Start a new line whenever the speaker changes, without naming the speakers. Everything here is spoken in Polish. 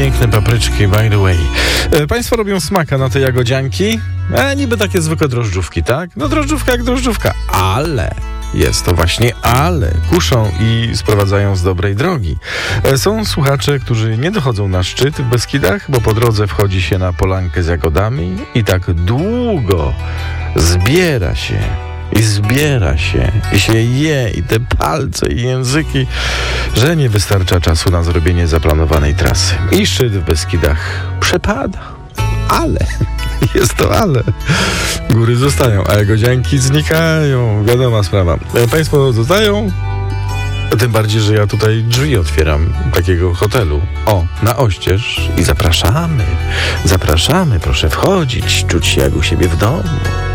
piękne papryczki, by the way. Państwo robią smaka na te jagodzianki? Niby takie zwykłe drożdżówki, tak? No drożdżówka jak drożdżówka, ale... Jest to właśnie ale. Kuszą i sprowadzają z dobrej drogi. Są słuchacze, którzy nie dochodzą na szczyt w Beskidach, bo po drodze wchodzi się na polankę z jagodami i tak długo zbiera się i się je i te palce i języki, że nie wystarcza czasu na zrobienie zaplanowanej trasy. I szczyt w Beskidach przepada. Ale, jest to ale. Góry zostają, a jagodzianki znikają. Wiadoma sprawa. Państwo zostają? Tym bardziej, że ja tutaj drzwi otwieram takiego hotelu. Na oścież i zapraszamy. Zapraszamy, proszę wchodzić, czuć się jak u siebie w domu.